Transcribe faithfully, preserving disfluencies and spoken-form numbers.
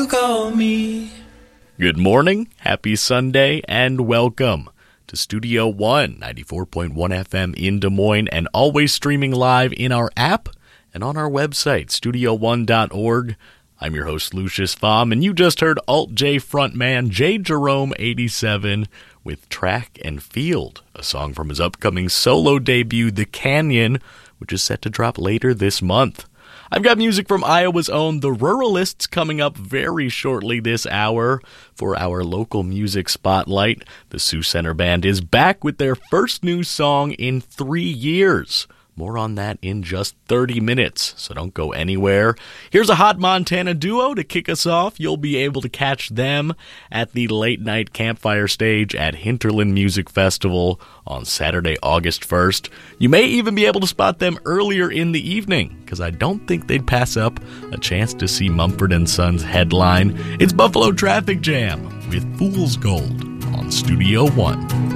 call me. Good morning, happy Sunday, and welcome to Studio One, ninety-four point one F M in Des Moines, and always streaming live in our app and on our website, studio one dot org. I'm your host, Lucius Fahm, and you just heard Alt-J frontman J. Jerome eighty-seven with Track and Field, a song from his upcoming solo debut, The Canyon, which is set to drop later this month. I've got music from Iowa's own The Ruralists coming up very shortly this hour for our local music spotlight. The Sioux Center Band is back with their first new song in three years. More on that in just thirty minutes, so don't go anywhere. Here's a hot Montana duo to kick us off. You'll be able to catch them at the late night campfire stage at Hinterland Music Festival on Saturday, August first. You may even be able to spot them earlier in the evening, because I don't think they'd pass up a chance to see Mumford and Sons headline. It's Buffalo Traffic Jam with Fool's Gold on Studio One.